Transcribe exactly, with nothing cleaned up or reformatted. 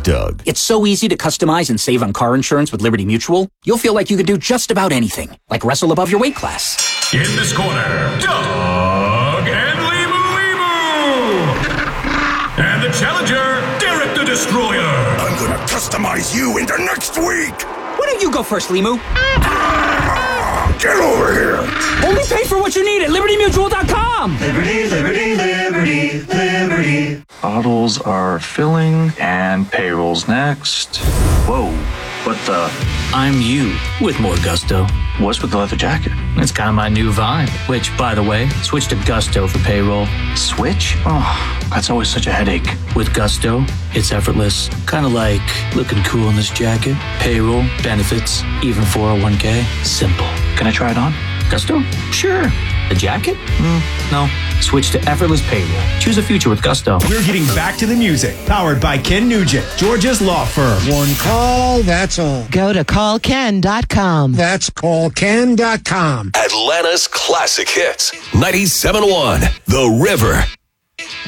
Doug. It's so easy to customize and save on car insurance with Liberty Mutual. You'll feel like you can do just about anything, like wrestle above your weight class. In this corner, Doug and Limu Limu. And the challenger, Derek the Destroyer. I'm gonna customize you into next week. Why don't you go first, Limu? Get over here. Only pay for what you need at Liberty Mutual dot com. Liberty, Liberty, Liberty, Liberty. Bottles are filling and payroll's next. Whoa, what the? I'm you with more gusto. What's with the leather jacket? It's kind of my new vibe, which, by the way, switch to Gusto for payroll. Switch? Oh, that's always such a headache. With Gusto, it's effortless. Kind of like looking cool in this jacket. Payroll, benefits, even four oh one k. Simple. Can I try it on? Gusto? Sure. The jacket? Mm, no. Switch to effortless payroll. Choose a future with Gusto. We're getting back to the music. Powered by Ken Nugent, Georgia's law firm. One call, that's all. Go to call ken dot com. That's call ken dot com. Atlanta's classic hits. ninety-seven point one The River.